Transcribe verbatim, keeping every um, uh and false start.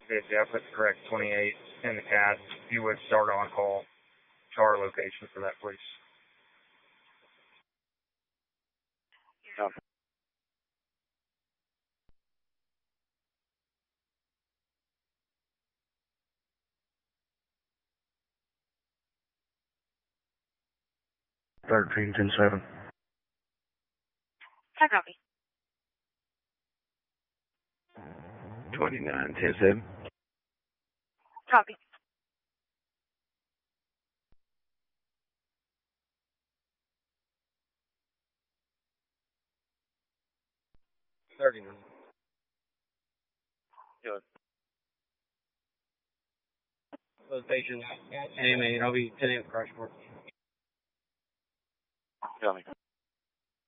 If I put the correct twenty-eight in the C A D, if you would start on call to our location for that, please. Copy. Thirteen ten seven. I copy. Twenty-nine ten seven. Copy. thirty-nine. Good. Location, A M eight, I'll be ten a.m. Crashport. Copy.